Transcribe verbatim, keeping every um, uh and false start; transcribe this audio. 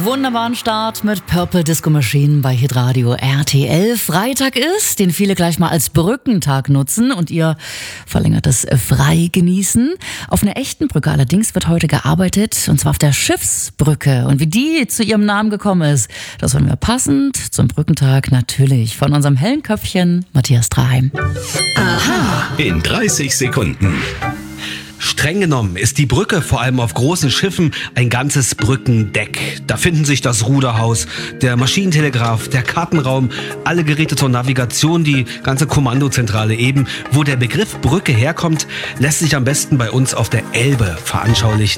Wunderbaren Start mit Purple Disco Machine bei Hitradio R T L. Freitag ist, den viele gleich mal als Brückentag nutzen und ihr verlängertes Frei genießen. Auf einer echten Brücke allerdings wird heute gearbeitet, und zwar auf der Schiffsbrücke. Und wie die zu ihrem Namen gekommen ist, das wollen wir passend zum Brückentag natürlich von unserem hellen Köpfchen Matthias Traheim. Aha. In dreißig Sekunden. Streng genommen ist die Brücke vor allem auf großen Schiffen ein ganzes Brückendeck. Da finden sich das Ruderhaus, der Maschinentelegraph, der Kartenraum, alle Geräte zur Navigation, die ganze Kommandozentrale eben. Wo der Begriff Brücke herkommt, lässt sich am besten bei uns auf der Elbe veranschaulichen.